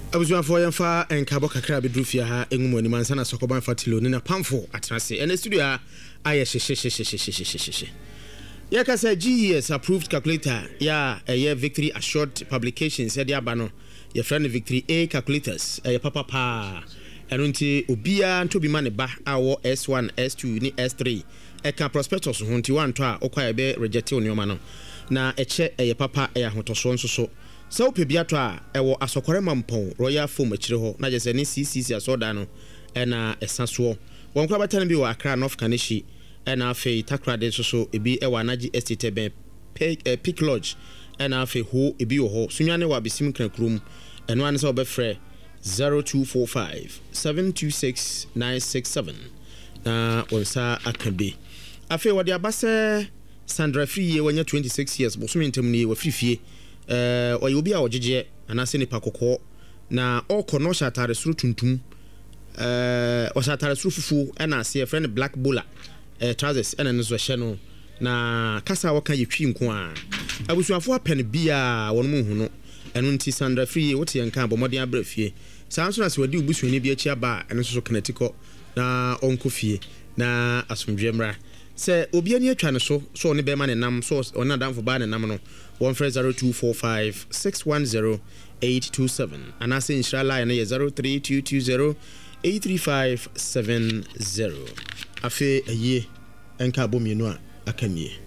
Abusuafo yɛmfa nkabɔ kakra beduru fie ha engumu ani mansa na sokoban fatilo ne na pamfo atrase ene studio a aye hye yaka say GES approved calculator ya Victory Assured Publications ya aba no ye friend Victory A calculators papa eno nti obia ntobi ma ne ba awo S1 S2 ni S3 eka prospectus ho nti wanto a okwa be reject onioma no na eche papa ahotoso nso so so pebiato a ewo asokore mampon royal foam akire ho na je se ne CCC asoda no na esaso won kwa batana bi wa Accra North Kanishi na afi takrade so ebi ewa anaji estate ben Peak Lodge na afi ho ebi wo ho sunwane wa besim krankrum eno ane se obefre 0245 726 967 na onsa akabe afi wode abase Sandra Free wanya 26 years bosome ntamni wa frifie oye obi a ojeje anase ne pakoko na okono shatare suru tuntum o shatare suru fufu na ase friend black bowler trousers ena nzo hye no na kasa waka yetwi nko a abusuafo apen bia won mu hu no eno nti Sandra Free wote yanka abomodin abrafie sanso na se wadi ubusuani bi achi aba eno so kinetiko na onko fie na asomdwemra se obi ani atwa ne so ne be ma ne nam so on adamfo ba ne nam no 10245 610 827 anase inshallah ene 03220 83570 afi eye enka abomienu a akamie